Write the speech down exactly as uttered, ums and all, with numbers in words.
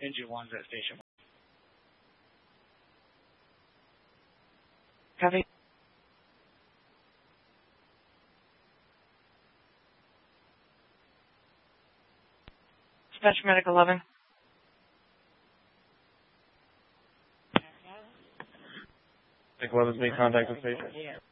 Engine one's at station one. Copy. Dispatch Medic eleven. Medic eleven's made contact with patient.